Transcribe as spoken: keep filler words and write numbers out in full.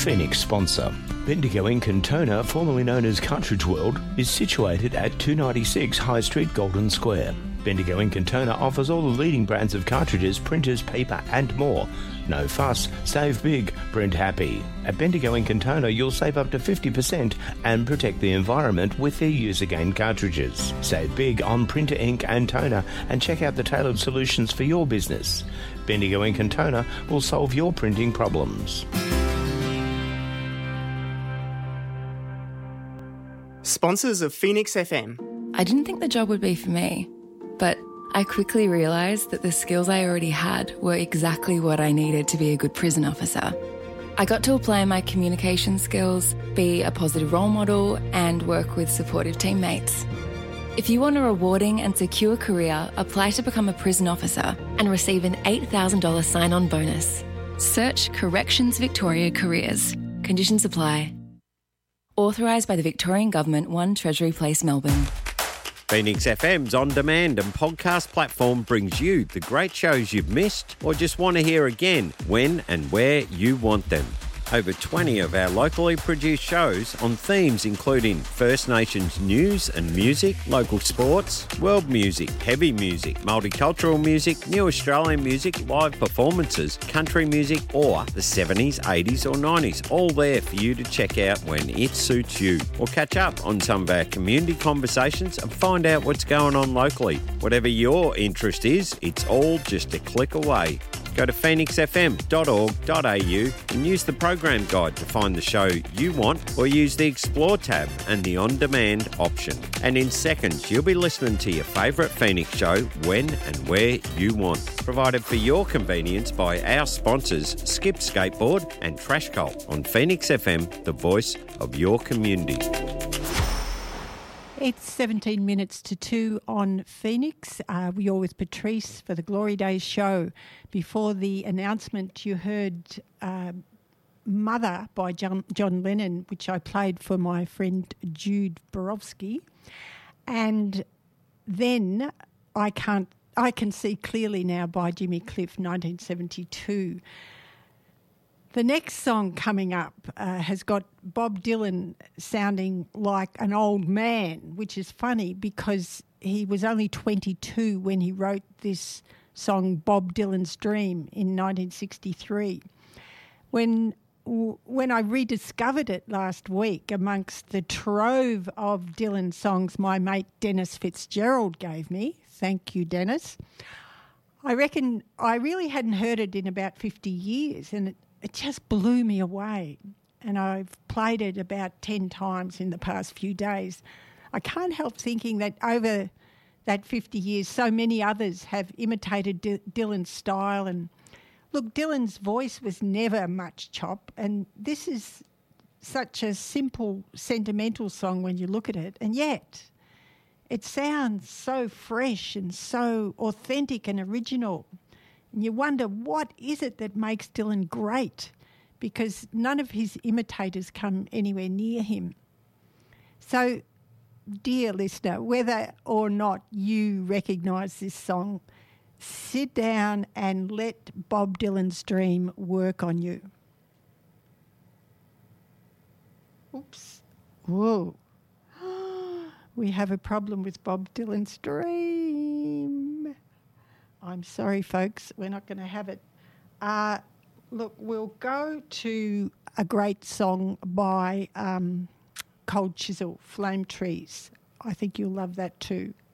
Phoenix sponsor. Bendigo Ink and Toner, formerly known as Cartridge World, is situated at two ninety-six High Street, Golden Square. Bendigo Ink and Toner offers all the leading brands of cartridges, printers, paper and more. No fuss, save big, print happy. At Bendigo Ink and Toner, you'll save up to fifty percent and protect the environment with their use-again cartridges. Save big on printer ink and toner and check out the tailored solutions for your business. Bendigo Ink and Toner will solve your printing problems. Sponsors of Phoenix F M. I didn't think the job would be for me, but I quickly realised that the skills I already had were exactly what I needed to be a good prison officer. I got to apply my communication skills, be a positive role model, and work with supportive teammates. If you want a rewarding and secure career, apply to become a prison officer and receive an eight thousand dollars sign-on bonus. Search Corrections Victoria Careers. Conditions apply. Authorised by the Victorian Government, one Treasury Place, Melbourne. Phoenix F M's on-demand and podcast platform brings you the great shows you've missed or just want to hear again when and where you want them. Over twenty of our locally produced shows on themes including First Nations news and music, local sports, world music, heavy music, multicultural music, new Australian music, live performances, country music or the seventies, eighties or nineties, all there for you to check out when it suits you. Or catch up on some of our community conversations and find out what's going on locally. Whatever your interest is, it's all just a click away. Go to phoenix f m dot org dot a u and use the program guide to find the show you want or use the Explore tab and the On-Demand option. And in seconds, you'll be listening to your favourite Phoenix show when and where you want. Provided for your convenience by our sponsors, Skip Skateboard and Trash Cult on Phoenix F M, the voice of your community. It's seventeen minutes to two on Phoenix. Uh, you're with Patrice for the Glory Days show. Before the announcement, you heard uh, Mother by John, John Lennon, which I played for my friend Jude Borowski. And then I Can't, I Can See Clearly Now by Jimmy Cliff, nineteen seventy-two. The next song coming up uh, has got Bob Dylan sounding like an old man, which is funny because he was only twenty-two when he wrote this song, Bob Dylan's Dream, in nineteen sixty-three. When, when I rediscovered it last week amongst the trove of Dylan songs my mate Dennis Fitzgerald gave me, thank you, Dennis, I reckon I really hadn't heard it in about fifty years, and it It just blew me away, and I've played it about ten times in the past few days. I can't help thinking that over that fifty years, so many others have imitated D- Dylan's style. And look, Dylan's voice was never much chop, and this is such a simple, sentimental song when you look at it, and yet it sounds so fresh and so authentic and original. And you wonder, what is it that makes Dylan great? Because none of his imitators come anywhere near him. So, dear listener, whether or not you recognise this song, sit down and let Bob Dylan's Dream work on you. Oops. Whoa. We have a problem with Bob Dylan's Dream. I'm sorry, folks, we're not going to have it. Uh, look, we'll go to a great song by um, Cold Chisel, Flame Trees. I think you'll love that too.